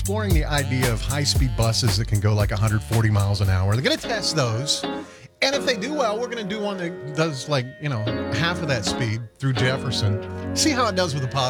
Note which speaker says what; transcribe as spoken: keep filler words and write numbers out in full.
Speaker 1: Exploring the idea of high-speed buses that can go like one hundred forty miles an hour. They're going to test those. And if they do well, we're going to do one that does like, you know, half of that speed through Jefferson. See how it does with the positive.